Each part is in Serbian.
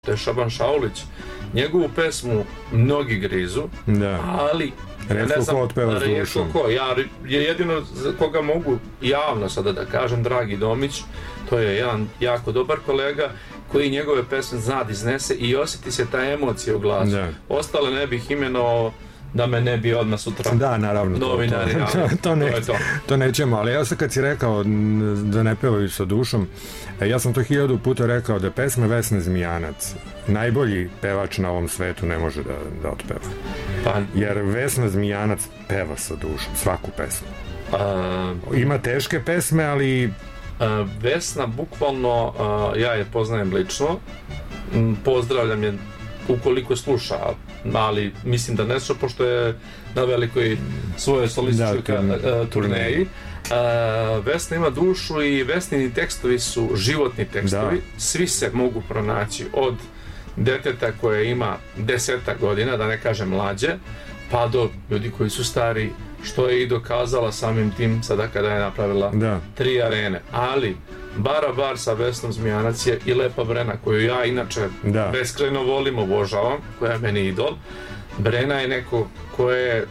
to je Šaban Šaulić. Njegovu pesmu mnogi grizu, ali rijetko ko otpeva s dušom. Ja jedino za koga mogu javno sada da kažem, Dragi Domić, to je jedan jako dobar kolega koji njegove pesme zna da iznese i osjeti se ta emocija u glasu. Ostale ne bih imenovao da me ne bi odmah sutra naravno, novinari to nećemo, ali ja sad kad si rekao da ne pevaju sa dušom, ja sam to 1000 puta rekao da pesma Vesne Zmijanac najbolji pevač na ovom svetu ne može da otpeva, jer Vesna Zmijanac peva sa dušom svaku pesmu. Ima teške pesme, ali Vesna bukvalno, ja je poznajem lično, pozdravljam je ukoliko sluša, ali mislim da ne sluša, pošto je na velikoj svojoj solističkoj turneji. Vesna ima dušu i Vesnini tekstovi su životni tekstovi, svi se mogu pronaći od deteta koje ima 10 godina, da ne kažem mlađe, pa do ljudi koji su stari, što je i dokazala samim tim sada kada je napravila 3 arene. Ali Bar sa Vesnom Zmijanac je i Lepa Brena, koju ja inače beskrajno volim, obožavam, koja je meni idol. Brena je neko koje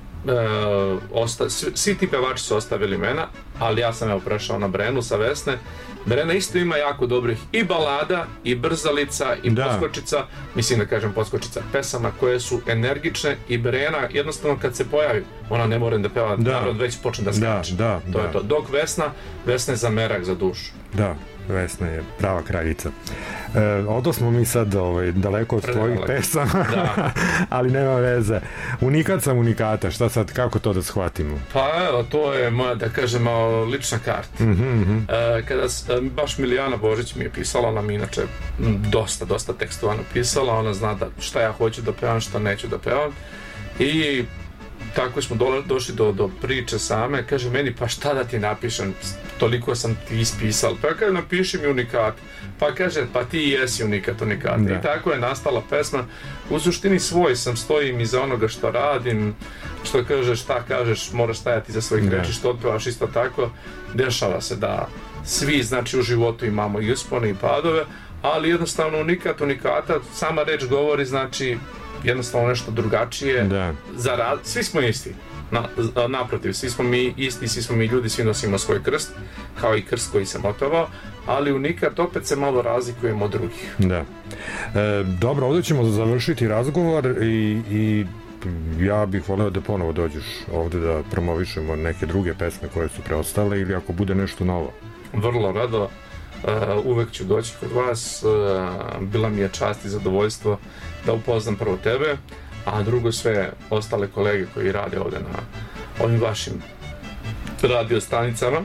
svi ti pevači su ostavili mene, ali ja sam prešao na Brenu sa Vesne. Brena isto ima jako dobrih i balada, i brzalica, i poskočica, mislim da kažem poskočica, pesama koje su energične i Brena jednostavno kad se pojavi, ona ne mora da peva, narod već počne da skače. To je to. Dok Vesna je za merak, za dušu. Da, Vesna je prava kraljica. Odosmo mi sad daleko od tvojih pesama, ali nema veze. Unikat sam unikata, šta sad, kako to da shvatimo? Pa evo, to je moja, da kažem, lična karta. Kada baš Milijana Božić mi je pisala, ona mi inače dosta tekstova napisala, ona zna šta ja hoću da pevam, šta neću da pevam, i tako smo došli do priče same. Kaže meni, pa šta da ti napišem, toliko sam ti ispisal, pa kaže napiši mi unikat, pa kaže pa ti jesi unikat unikata. I tako je nastala pesma. U suštini svoj sam, stojim iza onoga što radim, što kažeš, šta kažeš, moraš stajati iza svojih reči, što otpevaš, isto tako. Dešava se da svi, znači, u životu imamo i uspone i padove, ali jednostavno unikat unikata, sama reč govori, znači jednostavno nešto drugačije. Svi smo isti, naprotiv, svi smo mi isti, svi smo mi ljudi, svi nosimo svoj krst, kao i krst koji sam otpevao, ali unikat opet se malo razlikujemo od drugih. Dobro, ovdje ćemo završiti razgovor i ja bih voleo da ponovo dođeš ovdje da promovišemo neke druge pesme koje su preostale, ili ako bude nešto novo. Vrlo rado, uvek ću doći kod vas, bila mi je čast i zadovoljstvo da upoznam prvo tebe, a drugo sve ostale kolege koji rade ovdje na ovim vašim radio stanicama.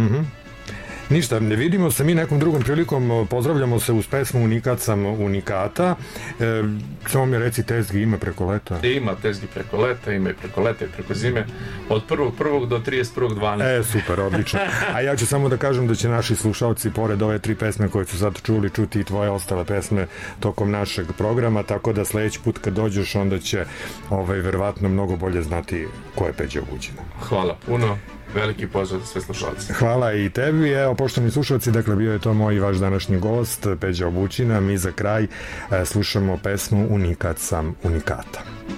Ništa, ne vidimo se mi nekom drugom prilikom, pozdravljamo se uz pesmu Unikat sam unikata. Samo mi reci, Tezgi ima preko leta? Ima Tezgi preko leta, ima i preko leta i preko zime, od 1.1. do 31.12. Super, odlično. A ja ću samo da kažem da će naši slušalci, pored ove 3 pesme koje su sad čuli, čuti i tvoje ostale pesme tokom našeg programa, tako da sljedeći put kad dođeš, onda će verovatno mnogo bolje znati ko je Peđa Obućina. Hvala puno. Veliki pozdrav za sve slušalce. Hvala i tebi. Evo, poštovani slušalci, dakle, bio je to moj i vaš današnji gost, Peđa Obućina. Mi za kraj slušamo pesmu Unikat sam unikata.